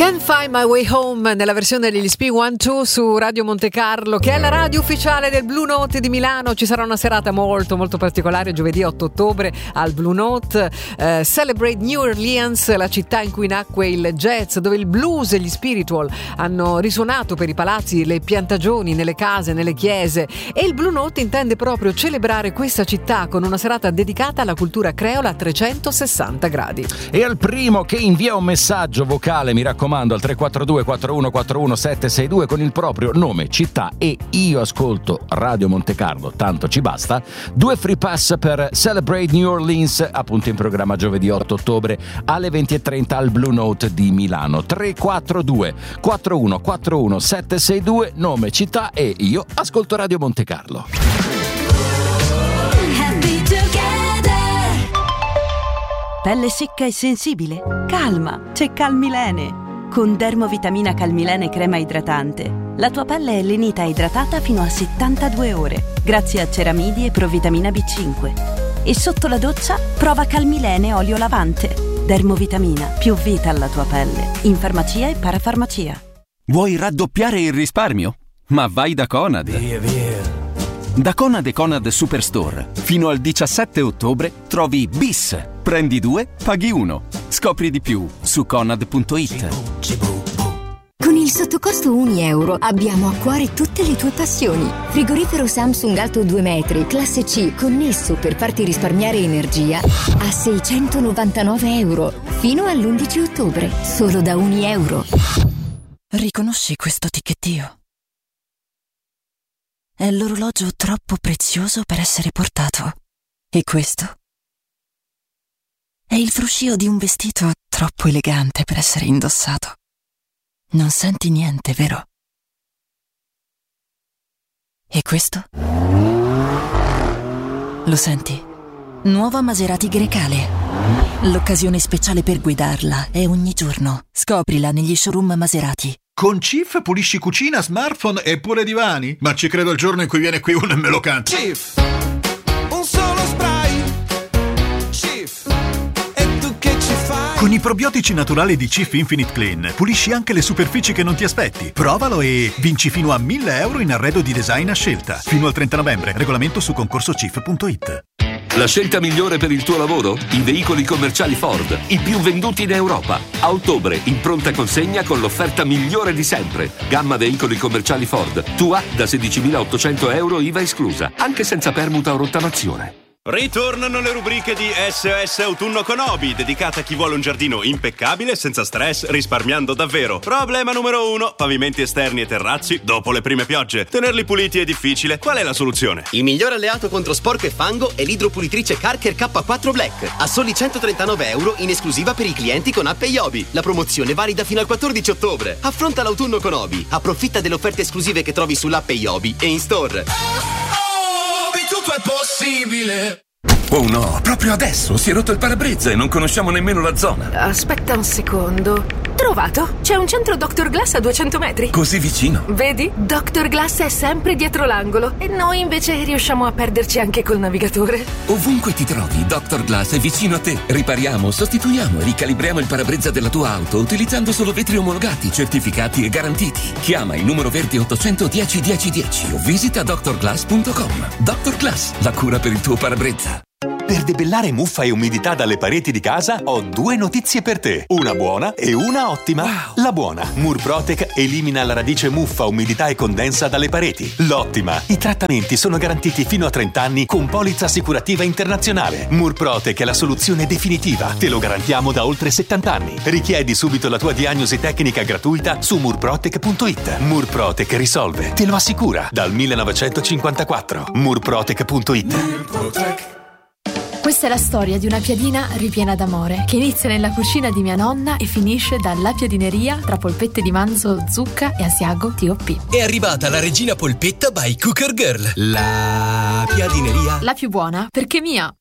Can't Find My Way Home nella versione degli Sp12 su Radio Monte Carlo, che è la radio ufficiale del Blue Note di Milano. Ci sarà una serata molto molto particolare giovedì 8 ottobre al Blue Note. Celebrate New Orleans, la città in cui nacque il jazz, dove il blues e gli spiritual hanno risuonato per i palazzi, le piantagioni, nelle case, nelle chiese, e il Blue Note intende proprio celebrare questa città con una serata dedicata alla cultura creola a 360 gradi. E al primo che invia un messaggio vocale, mi raccomando, al 342 4141 762 con il proprio nome, città e io ascolto Radio Monte Carlo, tanto ci basta, 2 free pass per Celebrate New Orleans, appunto in programma giovedì 8 ottobre alle 20:30 al Blue Note di Milano. 342 4141 762, nome, città e io ascolto Radio Monte Carlo. Pelle secca e sensibile? Calma, c'è Calmilene. Con Dermovitamina Calmilene crema idratante, la tua pelle è lenita e idratata fino a 72 ore, grazie a ceramidi e provitamina B5. E sotto la doccia, prova Calmilene olio lavante. Dermovitamina, più vita alla tua pelle. In farmacia e parafarmacia. Vuoi raddoppiare il risparmio? Ma vai da Conad. Da Conad e Conad Superstore, fino al 17 ottobre trovi BIS. Prendi 2, paghi 1. Scopri di più su conad.it. Con il sottocosto €1 abbiamo a cuore tutte le tue passioni. Frigorifero Samsung alto 2 metri, classe C, connesso per farti risparmiare energia a €699. Fino all'11 ottobre, solo da €1. Riconosci questo ticchettio? È l'orologio troppo prezioso per essere portato. E questo? È il fruscio di un vestito troppo elegante per essere indossato. Non senti niente, vero? E questo? Lo senti? Nuova Maserati Grecale. L'occasione speciale per guidarla è ogni giorno. Scoprila negli showroom Maserati. Con Cif pulisci cucina, smartphone e pure divani? Ma ci credo il giorno in cui viene qui uno e me lo canta. Cif, un solo spray. Cif, e tu che ci fai? Con i probiotici naturali di Cif Infinite Clean pulisci anche le superfici che non ti aspetti. Provalo e vinci fino a €1.000 in arredo di design a scelta. Fino al 30 novembre. Regolamento su concorsocif.it. La scelta migliore per il tuo lavoro? I veicoli commerciali Ford, i più venduti in Europa. A ottobre, in pronta consegna con l'offerta migliore di sempre. Gamma veicoli commerciali Ford. Tua da €16.800 IVA esclusa, anche senza permuta o rottamazione. Ritornano le rubriche di SOS Autunno con Obi, dedicata a chi vuole un giardino impeccabile, senza stress, risparmiando davvero. Problema numero 1: pavimenti esterni e terrazzi dopo le prime piogge. Tenerli puliti è difficile. Qual è la soluzione? Il migliore alleato contro sporco e fango è l'idropulitrice Karcher K4 Black, a soli €139 in esclusiva per i clienti con app Iobi. La promozione valida fino al 14 ottobre. Affronta l'autunno con Obi. Approfitta delle offerte esclusive che trovi sull'app Iobi e in store. Tutto è possibile. Oh no, proprio adesso si è rotto il parabrezza e non conosciamo nemmeno la zona. Aspetta un secondo. Trovato! C'è un centro Dr. Glass a 200 metri. Così vicino. Vedi? Dr. Glass è sempre dietro l'angolo e noi invece riusciamo a perderci anche col navigatore. Ovunque ti trovi, Dr. Glass è vicino a te. Ripariamo, sostituiamo e ricalibriamo il parabrezza della tua auto utilizzando solo vetri omologati, certificati e garantiti. Chiama il numero verde 810 1010 o visita drglass.com. Dr. Glass, la cura per il tuo parabrezza. Per debellare muffa e umidità dalle pareti di casa ho 2 notizie per te, una buona e una ottima. Wow. La buona: Murprotec elimina la radice muffa, umidità e condensa dalle pareti. L'ottima: i trattamenti sono garantiti fino a 30 anni con polizza assicurativa internazionale. Murprotec è la soluzione definitiva, te lo garantiamo da oltre 70 anni. Richiedi subito la tua diagnosi tecnica gratuita su murprotec.it. Murprotec risolve, te lo assicura, dal 1954. Murprotec.it. Questa è la storia di una piadina ripiena d'amore che inizia nella cucina di mia nonna e finisce dalla piadineria tra polpette di manzo, zucca e asiago T.O.P. È arrivata la regina polpetta by Cooker Girl, la piadineria la più buona perché mia.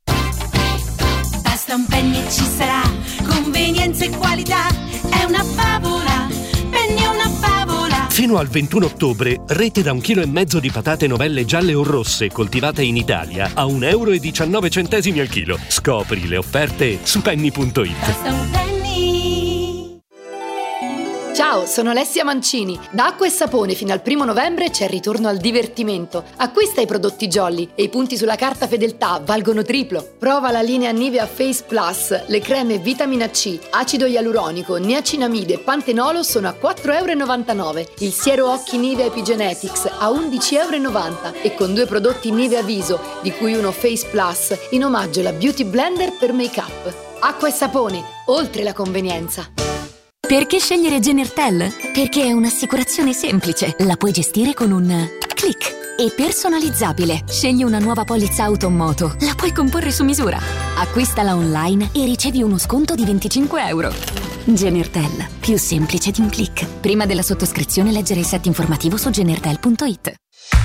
Basta un penny e ci sarà convenienza e qualità, è una favola, penny è una favola. Fino al 21 ottobre, rete da 1,5 kg di patate novelle gialle o rosse coltivate in Italia a €1,19 al chilo. Scopri le offerte su penny.it. Basta un penny. Ciao, sono Alessia Mancini. Da Acqua e Sapone fino al 1 novembre c'è il ritorno al divertimento. Acquista i prodotti Jolly e i punti sulla carta fedeltà valgono triplo. Prova la linea Nivea Face Plus, le creme Vitamina C, acido ialuronico, niacinamide e pantenolo sono a €4,99. Il siero occhi Nivea Epigenetics a €11,90 e con 2 prodotti Nivea Viso, di cui uno Face Plus, in omaggio alla Beauty Blender per make-up. Acqua e Sapone, oltre la convenienza. Perché scegliere Genertel? Perché è un'assicurazione semplice. La puoi gestire con un click. E personalizzabile. Scegli una nuova polizza auto o moto. La puoi comporre su misura. Acquistala online e ricevi uno sconto di €25. Genertel. Più semplice di un click. Prima della sottoscrizione leggere il set informativo su genertel.it.